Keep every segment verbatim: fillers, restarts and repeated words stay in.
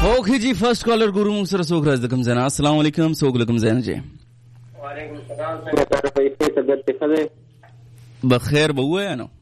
اوکے جی فرسٹ کالر ګورو موږ سره څوک راځي کوم ځای. السلام علیکم. څوک لکم ځای نه جی. وعلیکم السلام. څنګه تاسو په دې طبيعت ښه ده؟ بخیر به وای نو.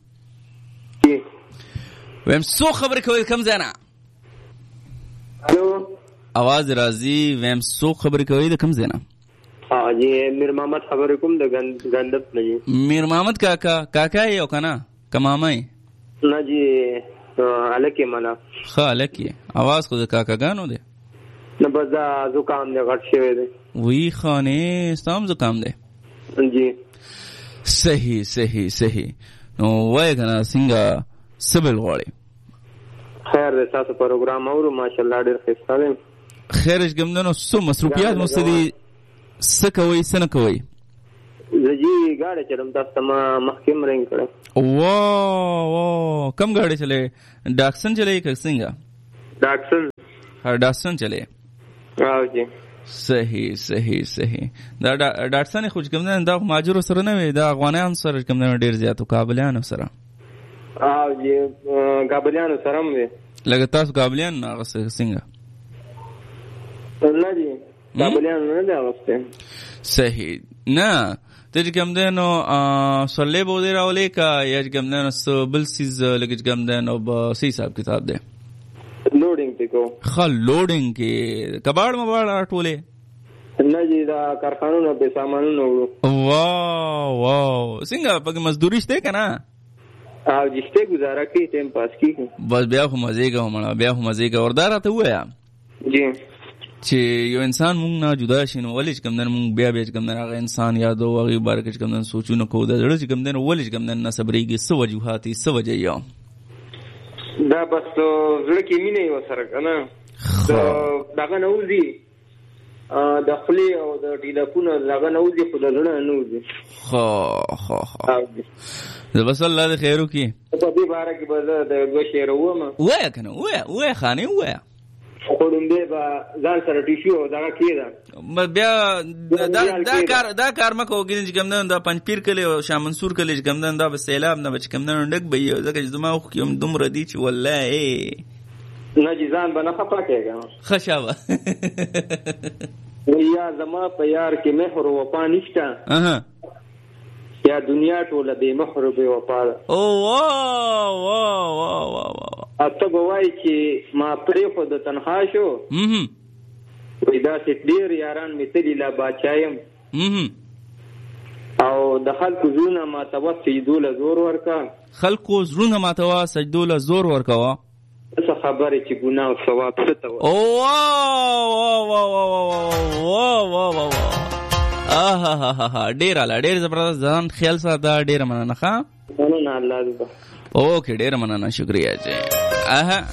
ویم څو خبرې کوي کوم ځای نه؟ الو आवाज راځي. ویم څو خبرې کوي د کوم ځای نه؟ ها جی میر محمد خبرې کوم د غندب نه جی. میر محمد کاکا کاکا یو کنه کمامای نه جی الکه مالا ښه الکه आवाज خو د کاکاګانو دی نه بس دا زکام نه غټ شوی دی وی خانه سم زکام دی جی. صحیح صحیح صحیح. نو وای کنه څنګه سبل غواړي؟ خیر ده تاسو پروګرام اورو ماشاءالله ډیر ښه دی. خیرش ګمندنو سو مصروفیات مستدي څه کوي څه نه کوي؟ زجی گاڑی چلم تاسو ما محکم رنگ کړه. واو واو کم گاڑی چلے؟ ډاکسن چلے که څنګه؟ ډاکسن. هر ډاکسن چلے. واو جی. صحیح صحیح صحیح. دا ډاکسن خو کوم نه دا ماجر سره نه وي دا افغانان سره کوم نه ډیر زیاتو کابلیان سره. واو جی کابلیان سره هم وي. لکه تاسو کابلیان نه څنګه؟ نه جی کابلیان نه دا واسطه. صحیح. نه ته کوم دنو سولې بودې راولې کا یا کوم دنو بل سیز لګج کوم دنو په سی حساب کتاب ده لوډینګ تکو خل لوډینګ کې کباړ مباړ ټوله نه جی دا کارخانو په سامانونو. واو واو څنګه په مزدوري شته کنه؟ او جسته گزاره کی ټیم پاس کی بس بیا خو مزه کا ومړه بیا خو مزه کا وردار ته وایا جی چې یو انسان مونږ نه جدا شینو ولې کوم دن مونږ بیا بیا کوم دن هغه انسان یادو هغه بارکه کوم دن سوچونه کو د زړه کوم دن ولې کوم دن صبرېږي سو وجوهاتي سو وجه یو دا بس زړه کې مینه یو سره کنه داغه نوځي د خلی او د ټیلیفون داغه نوځي خو د زړه نوځي. خو خو خو زه بس الله دې خیر وکي په دې باره کې به د دوه شعر ووم وای کنه وای وای خانه وای خودم دې با ځان سره ټیشو دا کېدا بیا دا دا کار دا کار مکو ګینځ ګمنن دا پنځپیر کلی او شاه منصور کلی ګمنن دا به سیلاب نه بچ ګمنن ډک به یو ځکه چې زما خو کوم دومره دي چې والله نه ځان به نه خپه کېږم خشاوه یا زما په یار کې مهر او وفا نشته اها یا دنیا ټوله بے مهر بے وفا ده. او واو واو واو واو اته بوای چې ما پرې خو د تنها شو هم وې دا چې ډیر یاران می تلی لا باچایم هم او د خلکو زونه ما توسیدو له زور ورکا خلکو زونه ما توا سجدو له زور ورکا وا څه خبره چې ګناه او ثواب څه ته او واو واو واو واو واو واو آها ها ها ډیر اله ډیر زبردست ځان خیال ساته ډیر مننه ښه نه نه الله دې اوکے ډیر مننه شکریہ جی. آها